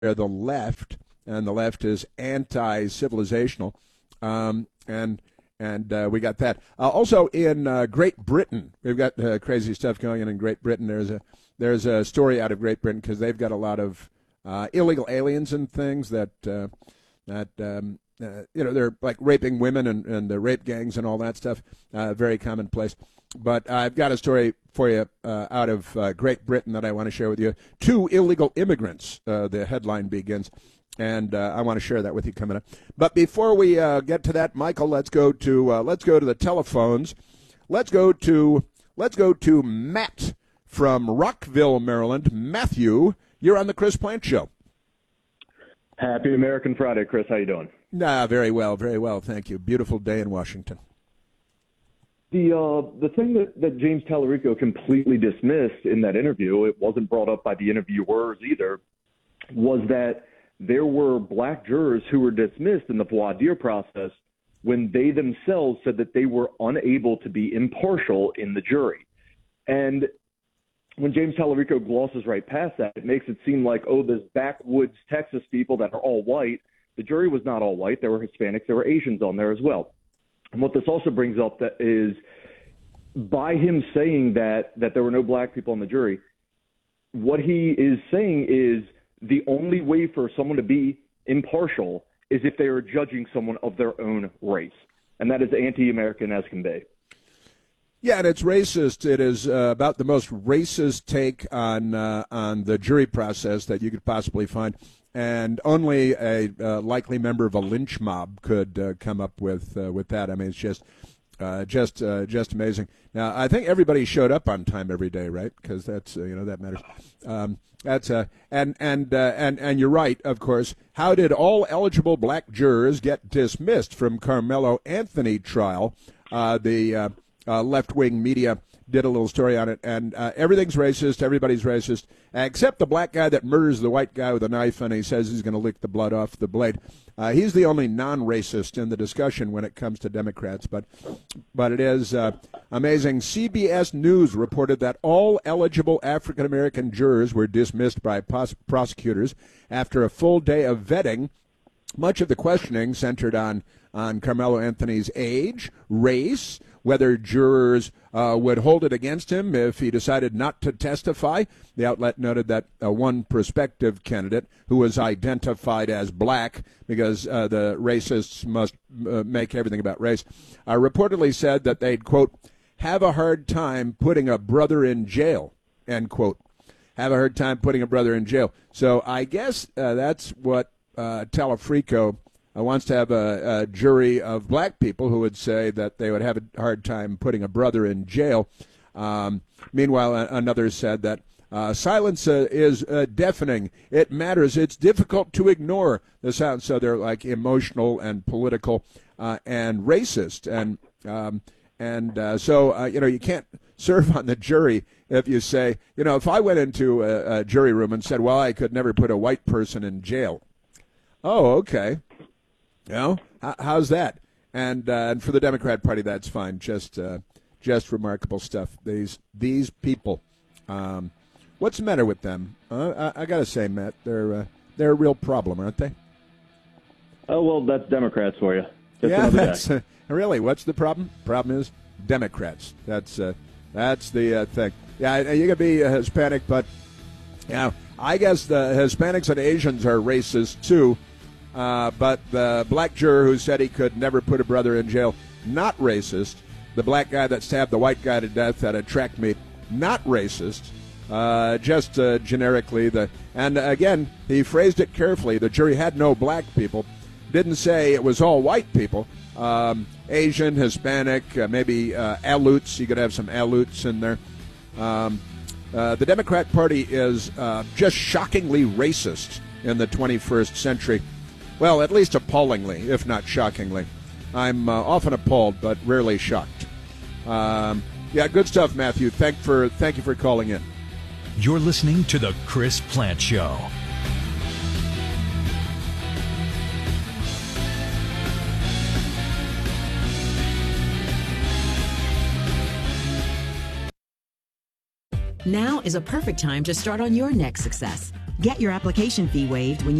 they're the left, and the left is anti-civilizational, and we got that. Also in Great Britain, we've got crazy stuff going on in Great Britain. There's a story out of Great Britain because they've got a lot of illegal aliens and things that they're like raping women and the rape gangs and all that stuff. Very commonplace. But I've got a story for you out of Great Britain that I want to share with you. 2 illegal immigrants, the headline begins. And I want to share that with you coming up. But before we get to that, Michael, let's go to the telephones. Let's go to Matt from Rockville, Maryland. Matthew, you're on the Chris Plante Show. Happy American Friday, Chris. How you doing? Very well, thank you. Beautiful day in Washington. The thing that James Tallarico completely dismissed in that interview, it wasn't brought up by the interviewers either, was that there were black jurors who were dismissed in the voir dire process when they themselves said that they were unable to be impartial in the jury. And when James Tallarico glosses right past that, it makes it seem like, oh, this backwoods Texas people that are all white. The jury was not all white. There were Hispanics. There were Asians on there as well. And what this also brings up that is by him saying that there were no black people on the jury, what he is saying is the only way for someone to be impartial is if they are judging someone of their own race. And that is anti-American as can be. Yeah, and it's racist. It is about the most racist take on the jury process that you could possibly find. And only a likely member of a lynch mob could come up with that. I mean, it's just amazing. Now, I think everybody showed up on time every day, right? Because that's that matters. And you're right, of course. How did all eligible black jurors get dismissed from Carmelo Anthony trial? The left-wing media did a little story on it, and everything's racist, everybody's racist, except the black guy that murders the white guy with a knife, and he says he's going to lick the blood off the blade. He's the only non-racist in the discussion when it comes to Democrats, but it is amazing. CBS News reported that all eligible African-American jurors were dismissed by prosecutors after a full day of vetting. Much of the questioning centered on Carmelo Anthony's age, race, whether jurors would hold it against him if he decided not to testify. The outlet noted that one prospective candidate who was identified as black, because the racists must make everything about race, reportedly said that they'd, quote, have a hard time putting a brother in jail, end quote. Have a hard time putting a brother in jail. So I guess that's what Tallarico wants to have a jury of black people who would say that they would have a hard time putting a brother in jail. Meanwhile, another said that silence is deafening. It matters. It's difficult to ignore the sound. So they're like emotional and political and racist. So you can't serve on the jury if you say, if I went into a jury room and said, well, I could never put a white person in jail. Oh, okay. How's that? And for the Democrat Party, that's fine. Just remarkable stuff. These people. What's the matter with them? I got to say, Matt, they're a real problem, aren't they? Oh well, that's Democrats for you. That's really. What's the problem? Problem is Democrats. That's the thing. Yeah, you can be Hispanic, but I guess the Hispanics and Asians are racist too. But the black juror who said he could never put a brother in jail, not racist. The black guy that stabbed the white guy to death at a track meet, not racist. Just generically. And again, he phrased it carefully. The jury had no black people. Didn't say it was all white people. Asian, Hispanic, maybe Aleuts. You could have some Aleuts in there. The Democrat Party is just shockingly racist in the 21st century. Well, at least appallingly, if not shockingly. I'm often appalled, but rarely shocked. Good stuff, Matthew. Thank you for calling in. You're listening to The Chris Plante Show. Now is a perfect time to start on your next success. Get your application fee waived when